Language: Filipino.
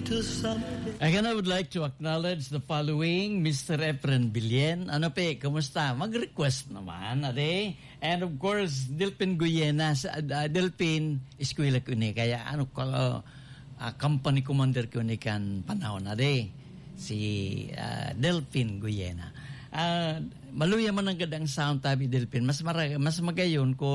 Again, I would like to acknowledge the following, Mr. Efren Bilyen. Ano pe, kumusta? Mag-request naman, ade. And of course, Delphin Guyena, Delphin Eskwela ko ni, kaya ano ko, company commander ko ni kan panahon, ade. Si Delphin Guyena. Maluya man ang gadang sound tabi Delphin. Mas magayon ko